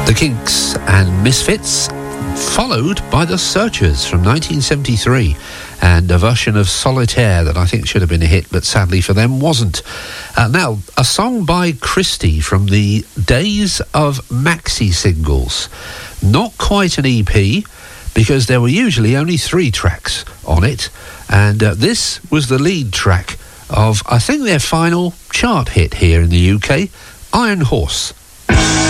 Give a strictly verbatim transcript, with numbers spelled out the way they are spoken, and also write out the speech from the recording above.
The Kinks and Misfits, followed by The Searchers from nineteen seventy-three, and a version of Solitaire that I think should have been a hit, but sadly for them wasn't. Uh, now, a song by Christie from the days of maxi singles. Not quite an E P, because there were usually only three tracks on it, and uh, this was the lead track of, I think, their final chart hit here in the U K, Iron Horse.